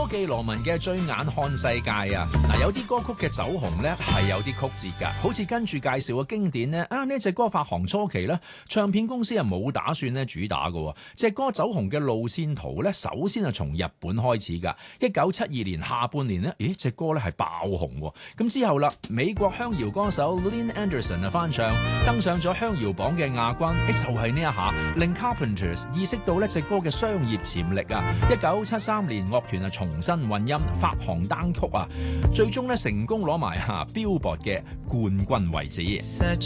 科技羅文嘅最眼看世界啊！嗱，有啲歌曲嘅走紅咧係有啲曲折㗎，好似跟住介紹嘅經典呢隻歌發行初期咧，唱片公司係冇打算咧主打㗎。隻歌走紅嘅路線圖咧，首先係從日本開始㗎。1972年下半年呢，隻歌咧係爆紅喎。咁之後啦，美國鄉謠歌手 Lynn Anderson 啊翻唱，登上咗鄉謠榜嘅亞軍。就係呢一下，令 Carpenters 意識到呢隻歌嘅商業潛力啊！1973年樂團啊重新混音發行單曲啊，最終咧成功攞埋Billboard嘅冠軍位置。